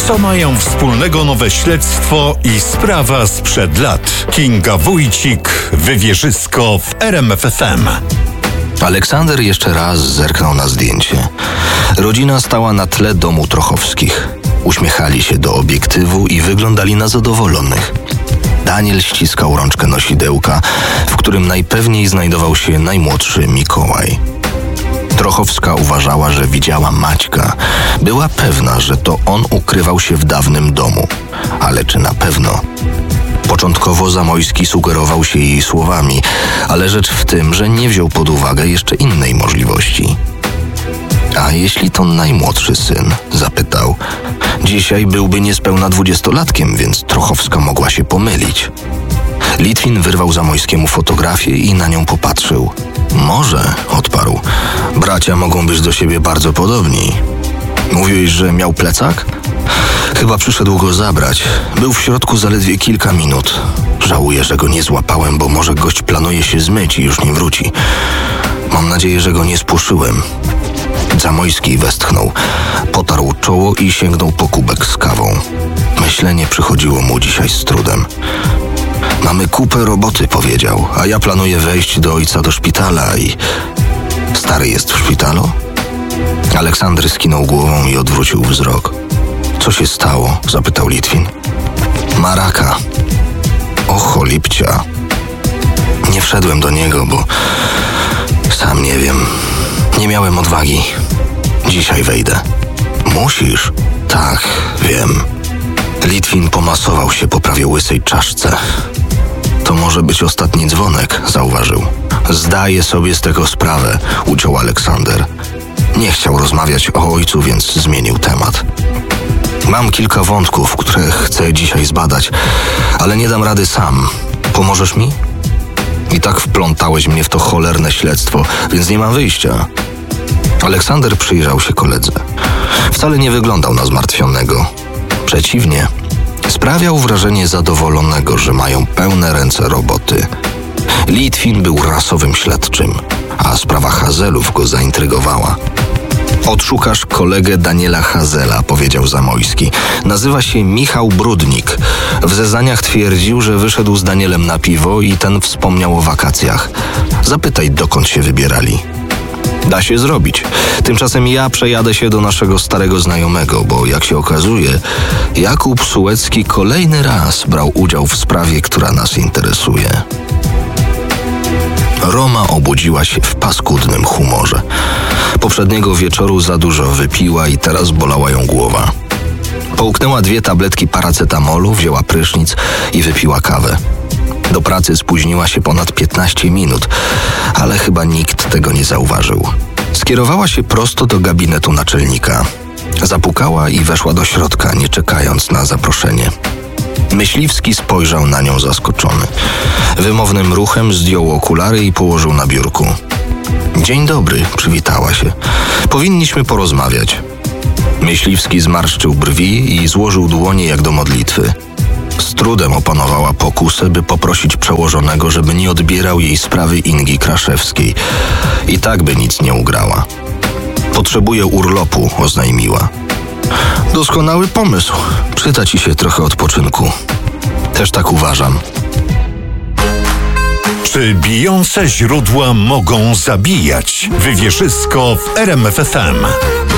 Co mają wspólnego nowe śledztwo i sprawa sprzed lat? Kinga Wójcik, Wywierzysko w RMF FM. Aleksander jeszcze raz zerknął na zdjęcie. Rodzina stała na tle domu Trochowskich. Uśmiechali się do obiektywu i wyglądali na zadowolonych. Daniel ściskał rączkę nosidełka, w którym najpewniej znajdował się najmłodszy Mikołaj. Trochowska uważała, że widziała Maćka. Była pewna, że to on ukrywał się w dawnym domu. Ale czy na pewno? Początkowo Zamojski sugerował się jej słowami, ale rzecz w tym, że nie wziął pod uwagę jeszcze innej możliwości. A jeśli to najmłodszy syn? Zapytał. Dzisiaj byłby niespełna 20-latkiem, więc Trochowska mogła się pomylić. Litwin wyrwał Zamojskiemu fotografię i na nią popatrzył. Może, odparł. Bracia mogą być do siebie bardzo podobni. Mówiłeś, że miał plecak? Chyba przyszedł go zabrać. Był w środku zaledwie kilka minut. Żałuję, że go nie złapałem, bo może gość planuje się zmyć i już nie wróci. Mam nadzieję, że go nie spłoszyłem. Zamojski westchnął. Potarł czoło i sięgnął po kubek z kawą. Myślenie przychodziło mu dzisiaj z trudem. Mamy kupę roboty, powiedział, a ja planuję wejść do ojca do szpitala i... Stary jest w szpitalu? Aleksander skinął głową i odwrócił wzrok. Co się stało? Zapytał Litwin. Ma raka. O cholipcia. Nie wszedłem do niego, bo... Sam nie wiem. Nie miałem odwagi. Dzisiaj wejdę. Musisz? Tak, wiem. Litwin pomasował się po prawie łysej czaszce. To może być ostatni dzwonek, zauważył. Zdaję sobie z tego sprawę, uciął Aleksander. Nie chciał rozmawiać o ojcu, więc zmienił temat. Mam kilka wątków, które chcę dzisiaj zbadać, ale nie dam rady sam. Pomożesz mi? I tak wplątałeś mnie w to cholerne śledztwo, więc nie mam wyjścia. Aleksander przyjrzał się koledze. Wcale nie wyglądał na zmartwionego. Przeciwnie, sprawiał wrażenie zadowolonego, że mają pełne ręce roboty. Litwin był rasowym śledczym, a sprawa Hazelów go zaintrygowała. Odszukasz kolegę Daniela Hazela, powiedział Zamojski. Nazywa się Michał Brudnik. W zeznaniach twierdził, że wyszedł z Danielem na piwo i ten wspomniał o wakacjach. Zapytaj, dokąd się wybierali. Da się zrobić. Tymczasem ja przejadę się do naszego starego znajomego, bo jak się okazuje, Jakub Sułecki kolejny raz brał udział w sprawie, która nas interesuje. Roma obudziła się w paskudnym humorze. Poprzedniego wieczoru za dużo wypiła i teraz bolała ją głowa. Połknęła 2 tabletki paracetamolu, wzięła prysznic i wypiła kawę. Do pracy spóźniła się ponad 15 minut, ale chyba nikt tego nie zauważył. Skierowała się prosto do gabinetu naczelnika. Zapukała i weszła do środka, nie czekając na zaproszenie. Myśliwski spojrzał na nią zaskoczony. Wymownym ruchem zdjął okulary i położył na biurku. Dzień dobry, przywitała się. Powinniśmy porozmawiać. Myśliwski zmarszczył brwi i złożył dłonie jak do modlitwy. Z trudem opanowała pokusę, by poprosić przełożonego, żeby nie odbierał jej sprawy Ingi Kraszewskiej. I tak by nic nie ugrała. Potrzebuję urlopu, oznajmiła. Doskonały pomysł. Przyda ci się trochę odpoczynku. Też tak uważam. Czy bijące źródła mogą zabijać? Wywierzysko w RMF FM.